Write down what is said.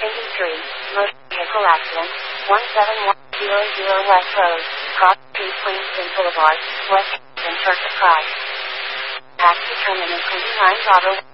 Motor vehicle accident, 17100 West Road, cross Street, Queenston Boulevard, West Hampton, Church of Christ. Taxi terminal 29 Bravo.